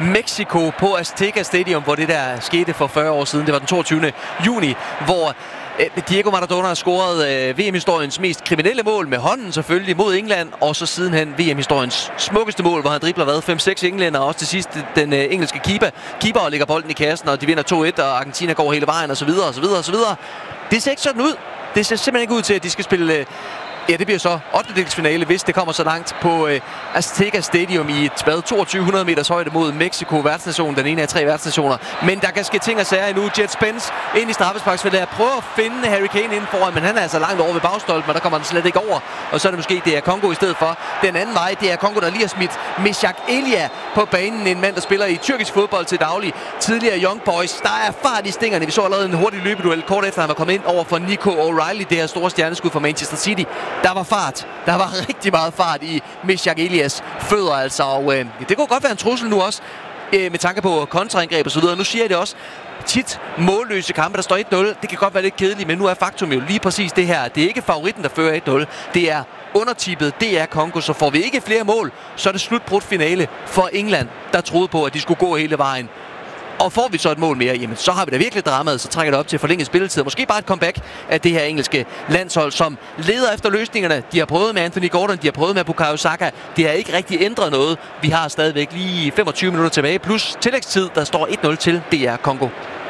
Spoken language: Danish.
Mexico på Azteca Stadium, hvor det der skete for 40 år siden. Det var den 22. juni, hvor Diego Maradona scorede VM-historiens mest kriminelle mål med hånden selvfølgelig mod England, og så sidenhen VM-historiens smukkeste mål, hvor han dribler 5-6 englænder, og også til sidst den engelske keeper lægger bolden i kassen, og de vinder 2-1, og Argentina går hele vejen, og så videre, og så videre, og så videre. Det ser ikke sådan ud. Det ser simpelthen ikke ud til, at de skal spille... Ja, det bliver så 8-delsfinale, hvis det kommer så langt på Azteca Stadium i et 2200 meters højde mod Mexico, værtsnationen, den ene af 3 værtsnationer. Men der kan ske ting og sager endnu. Jet Spence ind i straffesparksfeltet. Jeg prøver at finde Harry Kane inden foran, men han er altså langt over ved bagstolpen, og der kommer han slet ikke over. Og så er det måske DR Congo i stedet for. Den anden vej, DR Congo, der lige har smidt Meshak Elia på banen. En mand, der spiller i tyrkisk fodbold til daglig. Tidligere Young Boys. Der er fart i stingerne. Vi så allerede en hurtig løbeduel kort efter han var kommet ind over for Nico O'Reilly, det her store stjerneskud fra Manchester City. Der var fart. Der var rigtig meget fart i Meshak Elias fødder, altså. Og det kunne godt være en trussel nu også, med tanke på kontraangreb og så videre. Nu siger jeg det også. Tit målløse kampe, der står 1-0. Det kan godt være lidt kedeligt, men nu er faktum jo lige præcis det her. Det er ikke favoritten, der fører 1-0. Det er undertippet, det er Congo. Så får vi ikke flere mål, så er det slutbrudt finale for England, der troede på, at de skulle gå hele vejen. Og får vi så et mål mere, jamen så har vi da virkelig dramaet, så trækker det op til forlænget spilletid. Måske bare et comeback af det her engelske landshold, som leder efter løsningerne. De har prøvet med Anthony Gordon, de har prøvet med Bukayo Saka. Det har ikke rigtig ændret noget. Vi har stadigvæk lige 25 minutter tilbage, plus tillægstid, der står 1-0 til DR Congo.